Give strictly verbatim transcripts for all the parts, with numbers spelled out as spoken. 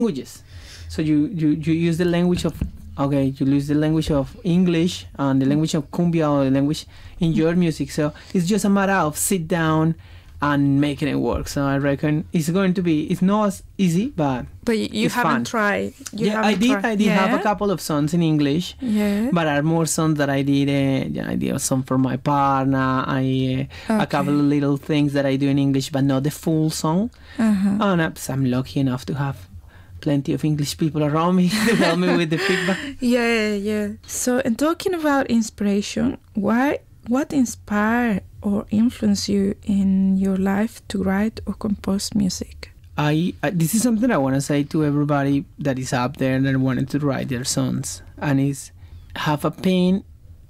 languages. So you, you, you use the language of, okay, you use the language of English and the language of cumbia or the language in your music. So it's just a matter of sit down and making it work. So I reckon it's going to be, it's not as easy, but But you, you it's haven't fun. tried. You yeah, haven't I did. tried. I did yeah? have a couple of songs in English, Yeah. but are more songs that I did. Uh, yeah, I did a song for my partner. I uh, Okay. a couple of little things that I do in English, but not the full song. Uh-huh. And uh, I'm lucky enough to have plenty of English people around me to help me with the feedback. Yeah, yeah. So, and talking about inspiration, why, what inspired or influenced you in your life to write or compose music? I, I this is something I want to say to everybody that is up there that wanted to write their songs, and is have a pen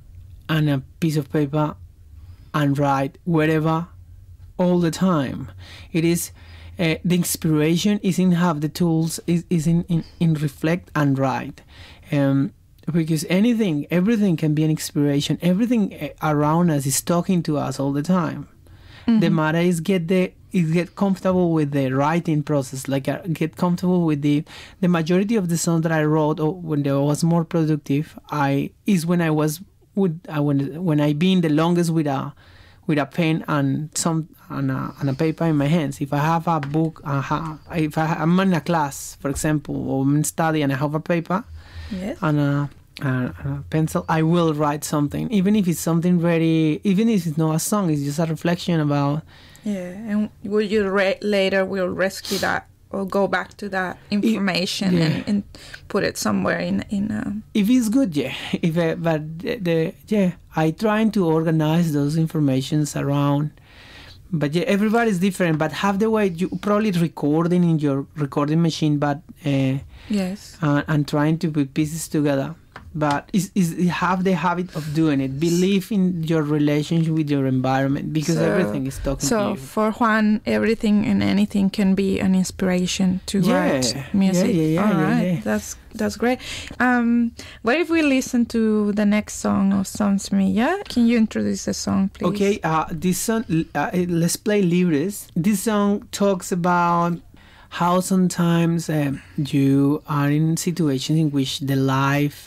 and a piece of paper and write wherever, all the time. It is uh, the inspiration is in have the tools is, is in, in, in reflect and write. Um, because anything, everything can be an inspiration. Everything around us is talking to us all the time. Mm-hmm. The matter is get the is get comfortable with the writing process. Like uh, get comfortable with the the majority of the songs that I wrote, or when I was more productive, I is when I was with I when when I been the longest with a with a pen and some and a, and a paper in my hands. If I have a book, uh, ha, if I, I'm in a class, for example, or I'm in study and I have a paper. Yes. And a, a, a pencil, I will write something, even if it's something very, even if it's not a song, it's just a reflection about. Yeah, and will you re- later will rescue that or go back to that information it, yeah. and, and put it somewhere in in. A... If it's good, yeah. If I, but the, the yeah, I trying to organize those informations around. But yeah, everybody's different. But have the way you probably recording in your recording machine, but uh, yes, uh, and trying to put pieces together. But is is have the habit of doing it. Believe in your relationship with your environment, because so, everything is talking so to you. So for Juan, everything and anything can be an inspiration to yeah. write music. Yeah, yeah, yeah. All yeah, right, yeah. that's that's great. Um, what if we listen to the next song of Son Semilla? Can you introduce the song, please? Okay, uh, this song, uh, let's play Libres. This song talks about how sometimes uh, you are in situations in which the life,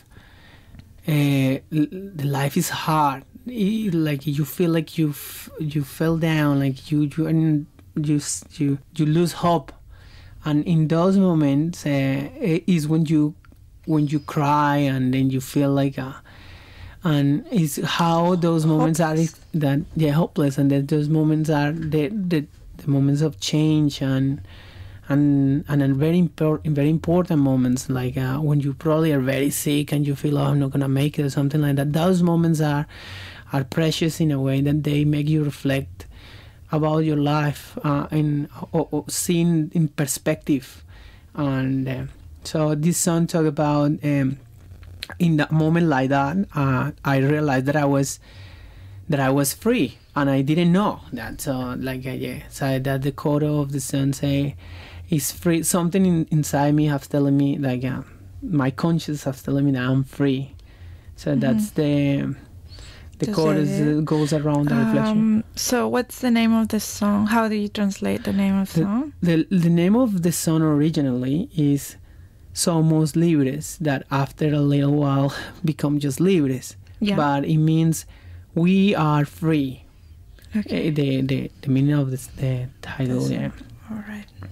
uh, the life is hard. It, like you feel like you you fell down, like you you and you you you lose hope. And in those moments uh, is when you when you cry, and then you feel like a, and it's how those moments hopeless. are that yeah hopeless, and that those moments are the, the the moments of change, and and and and very important very important moments, like uh, when you probably are very sick and you feel, oh, I'm not gonna make it, or something like that. Those moments are are precious in a way that they make you reflect about your life uh, and or, or seen in perspective. And uh, so this song talk about um, in that moment like that uh, I realized that I was that I was free, and I didn't know that. So like uh, yeah so that the quote of the song say is free. Something in, inside me has telling me, like uh, my conscience has telling me that I'm free. So mm-hmm. that's the The chorus uh, goes around the um, reflection. So what's the name of the song? How do you translate the name of the, the song? The, the name of the song originally is Somos Libres, that after a little while become just libres. Yeah. But it means we are free. Okay. Uh, the, the, the meaning of this, the title, yeah. All right.